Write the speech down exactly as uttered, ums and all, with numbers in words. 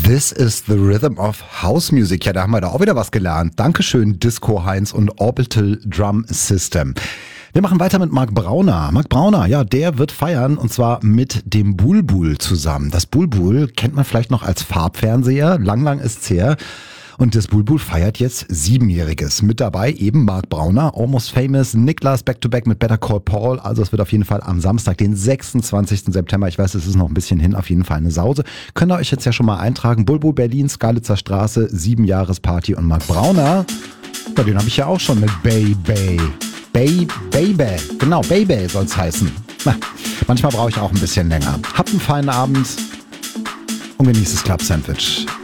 This is the Rhythm of House Music. Ja, da haben wir da auch wieder was gelernt. Dankeschön, Disco Heinz und Orbital Drum System. Wir machen weiter mit Marc Brauner. Marc Brauner, ja, der wird feiern und zwar mit dem Bulbul zusammen. Das Bulbul kennt man vielleicht noch als Farbfernseher. Lang, lang ist's her. Und das Bulbul feiert jetzt Siebenjähriges. Mit dabei eben Marc Brauner, Almost Famous, Niklas Back-to-Back mit Better Call Paul. Also es wird auf jeden Fall am Samstag, den sechsundzwanzigsten September, ich weiß, es ist noch ein bisschen hin, auf jeden Fall eine Sause. Könnt ihr euch jetzt ja schon mal eintragen. Bulbul Berlin, Skalitzer Straße, Siebenjahresparty und Marc Brauner. Ja, den habe ich ja auch schon mit Bay Bay. Bay, Baby, genau, Baby soll's heißen. Na, manchmal brauche ich auch ein bisschen länger. Habt einen feinen Abend und genießt das Club Sandwich.